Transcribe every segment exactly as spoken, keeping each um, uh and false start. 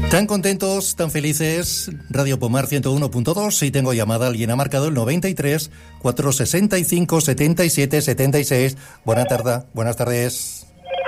Tan contentos, tan felices, Radio Pomar ciento uno punto dos, y tengo llamada, alguien ha marcado el noventa y tres, cuatrocientos sesenta y cinco, setenta y siete, setenta y seis. Buenas tardes, buenas tardes.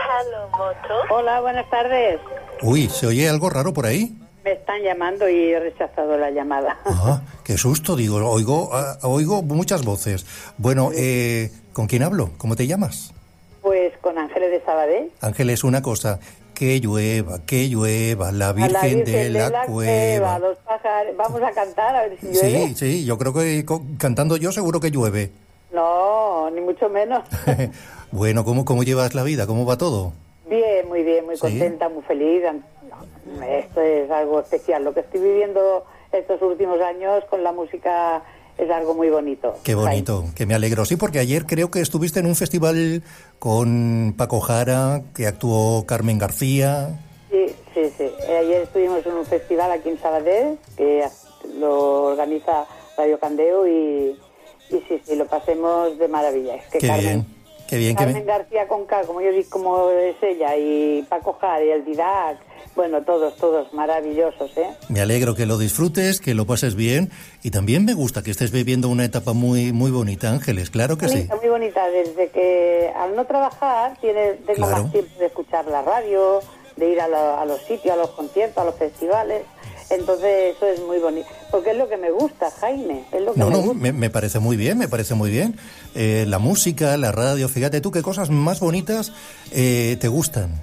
Hola, buenas tardes. Uy, ¿se oye algo raro por ahí? Me están llamando y he rechazado la llamada. Ah, qué susto, digo, oigo, ah, oigo muchas voces. Bueno, eh, ¿con quién hablo? ¿Cómo te llamas? Pues con Ángeles de Sabadell. Ángeles, una cosa, que llueva, que llueva, la Virgen, la Virgen de, de la, la Cueva. Cueva, los pájaros. Vamos a cantar a ver si llueve. Sí, sí, yo creo que co- cantando yo seguro que llueve. No, ni mucho menos. Bueno, ¿cómo, ¿cómo llevas la vida? ¿Cómo va todo? Bien, muy bien, muy ¿Sí? contenta, muy feliz. Esto es algo especial. Lo que estoy viviendo estos últimos años con la música es algo muy bonito. Qué bonito, que me alegro. Sí, porque ayer creo que estuviste en un festival con Paco Jara, que actuó Carmen García. Sí, sí, sí. Ayer estuvimos en un festival aquí en Sabadell, que lo organiza Radio Candeo, y, y sí, sí, lo pasemos de maravilla. Es que Qué Carmen, bien, qué bien. Carmen Qué bien. García con K, como yo digo, como es ella, y Paco Jara y el Didac, bueno, todos, todos maravillosos, ¿eh? Me alegro que lo disfrutes, que lo pases bien, y también me gusta que estés viviendo una etapa muy muy bonita, Ángeles, claro que Bonita, sí. muy bonita, desde que al no trabajar tiene, tengo Claro. más tiempo de escuchar la radio, de ir a, la- a los sitios, a los conciertos, a los festivales. Entonces eso es muy bonito, porque es lo que me gusta, Jaime, es lo que No, me no, gusta. me, me parece muy bien, me parece muy bien. Eh, la música, la radio, fíjate tú qué cosas más bonitas eh, te gustan.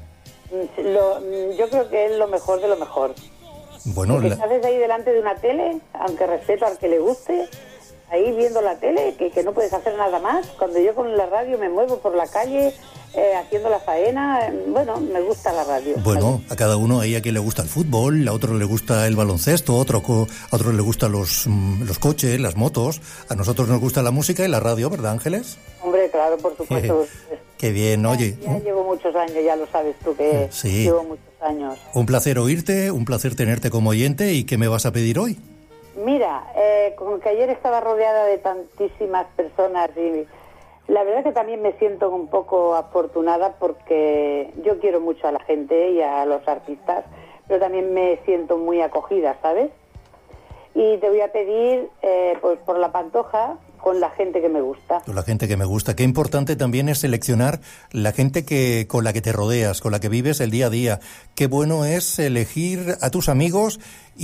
Lo- yo creo que es lo mejor de lo mejor. Bueno, Porque la- estás ahí delante de una tele, aunque respeto al que le guste, ahí viendo la tele, que, que no puedes hacer nada más. Cuando yo con la radio me muevo por la calle, eh, haciendo la faena, eh, bueno, me gusta la radio. Bueno, a cada uno, ahí a quien le gusta el fútbol, a otro le gusta el baloncesto, a otro, co- a otro le gustan los, mm, los coches, las motos. A nosotros nos gusta la música y la radio, ¿verdad, Ángeles? Hombre, claro, por supuesto. Qué bien, oye. Ya llevo muchos años, ya lo sabes tú que Sí. llevo muchos años. Un placer oírte, un placer tenerte como oyente. ¿Y qué me vas a pedir hoy? Mira, eh, como que ayer estaba rodeada de tantísimas personas y la verdad que también me siento un poco afortunada porque yo quiero mucho a la gente y a los artistas, pero también me siento muy acogida, ¿sabes? Y te voy a pedir, eh, pues por la Pantoja, con la gente que me gusta. La gente que me gusta. Qué importante también es seleccionar la gente que con la que te rodeas, con la que vives el día a día. Qué bueno es elegir a tus amigos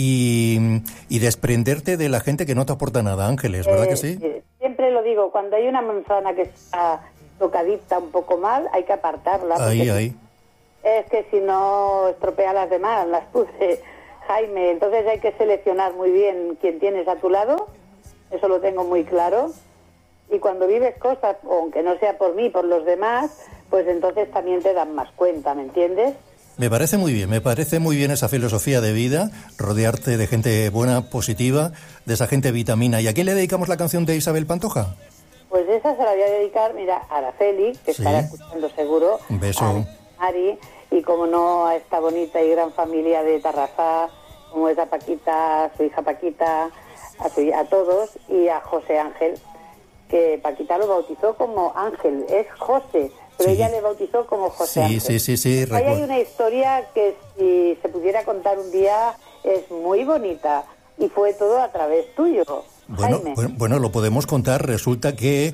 y, y desprenderte de la gente que no te aporta nada, Ángeles, ¿verdad Eh, que sí? eh, Siempre lo digo, cuando hay una manzana que está tocadita un poco mal, hay que apartarla. Ahí, porque ahí. Es que si no estropea las demás, las puse, Jaime. Entonces hay que seleccionar muy bien quién tienes a tu lado, eso lo tengo muy claro. Y cuando vives cosas, aunque no sea por mí, por los demás, pues entonces también te dan más cuenta, ¿me entiendes? Me parece muy bien, me parece muy bien esa filosofía de vida, rodearte de gente buena, positiva, de esa gente vitamina. ¿Y a quién le dedicamos la canción de Isabel Pantoja? Pues esa se la voy a dedicar, mira, a Araceli, que Sí. estará escuchando seguro. Un beso. A Mari, y como no, a esta bonita y gran familia de Tarrafá, como es a Paquita, a su hija Paquita, a, su, a todos, y a José Ángel, que Paquita lo bautizó como Ángel, es José, pero Sí. ella le bautizó como José Sí, Ángel. sí, sí, sí, Ahí hay recuerdo. una historia que si se pudiera contar un día es muy bonita, y fue todo a través tuyo, Bueno, Jaime. bueno, bueno, lo podemos contar. Resulta que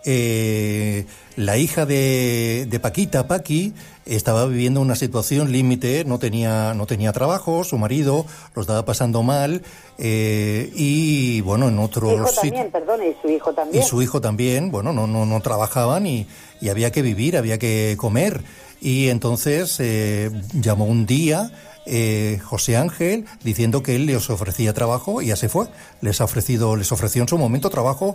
eh, la hija de, de Paquita, Paqui, estaba viviendo una situación límite, no tenía, no tenía trabajo, su marido lo estaba pasando mal, eh, y bueno, en Su otros hijo sitios. también, perdone, y su hijo Y también. su hijo también, bueno, no, no, no trabajaban y, y había que vivir, había que comer. Y entonces eh, llamó un día eh, José Ángel diciendo que él les ofrecía trabajo y ya se fue. Les ha ofrecido, les ofreció en su momento trabajo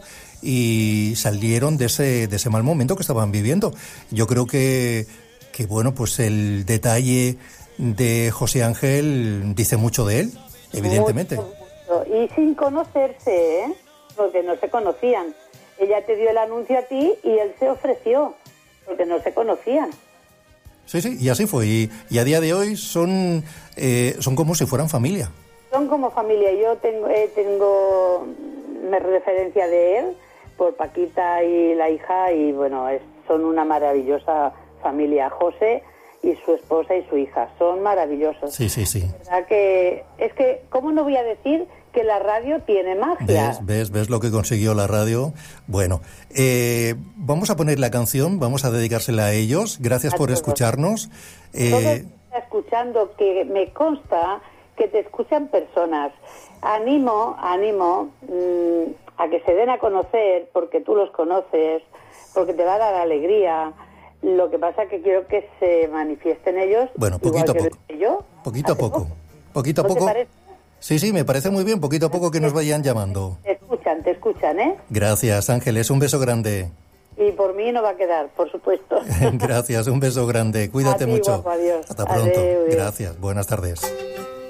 y salieron de ese, de ese mal momento que estaban viviendo. Yo creo que, que bueno, pues el detalle de José Ángel dice mucho de él, evidentemente. Mucho, mucho. Y sin conocerse, ¿eh? Porque no se conocían. Ella te dio el anuncio a ti y él se ofreció, porque no se conocían. Sí, sí, y así fue. Y, y a día de hoy son, eh, son como si fueran familia. Son como familia. Yo tengo, eh, tengo me referencia de él por Paquita y la hija, y bueno, es, son una maravillosa familia. José y su esposa y su hija. Son maravillosos. Sí, sí, sí. ¿Verdad que, es que, ¿cómo no voy a decir que la radio tiene magia? ¿Ves, ves, ves lo que consiguió la radio? Bueno, eh, vamos a poner la canción, vamos a dedicársela a ellos. Gracias A por todos. escucharnos. Eh, Todo el mundo está escuchando, que me consta que te escuchan personas. Animo, animo mmm, a que se den a conocer, porque tú los conoces, porque te va a dar alegría. Lo que pasa es que quiero que se manifiesten ellos. Bueno, poquito a igual poco. que yo. Poquito a poco. Poquito a ¿No te poco. parece? Sí, sí, me parece muy bien. Poquito a poco que nos vayan llamando. Te escuchan, te escuchan, ¿eh? Gracias, Ángeles. Un beso grande. Y por mí no va a quedar, por supuesto. Gracias, un beso grande. Cuídate A ti, mucho. guapo, adiós. Hasta pronto. Adeu, adeu. Gracias. Buenas tardes.